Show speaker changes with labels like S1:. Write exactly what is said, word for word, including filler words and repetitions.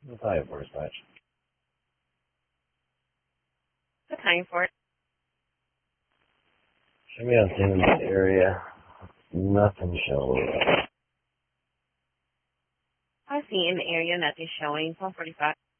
S1: Battalion for dispatch.
S2: Battalion for it.
S1: Show me on scene in this area. Nothing showing.
S2: I see in the area nothing showing. one forty-five.